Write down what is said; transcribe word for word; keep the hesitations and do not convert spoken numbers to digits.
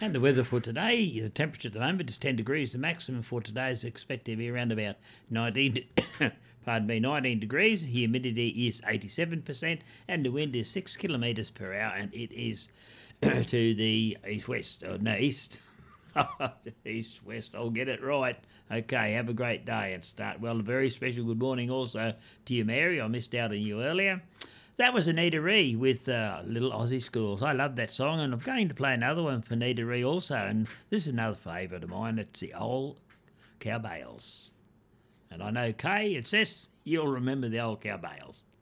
And the weather for today, the temperature at the moment is ten degrees. The maximum for today is expected to be around about nineteen, pardon me, nineteen degrees. The humidity is eighty-seven percent and the wind is six kilometres per hour, and it is to the east-west, or no, east. East-west, I'll get it right. Okay, have a great day and start well. A very special good morning also to you, Mary. I missed out on you earlier. That was Anita Ree with uh, Little Aussie Schools. I love that song, and I'm going to play another one for Anita Ree also, and this is another favourite of mine. It's the Old Cow Bales. And I know, Kay, it's this, you'll remember the Old Cow Bales.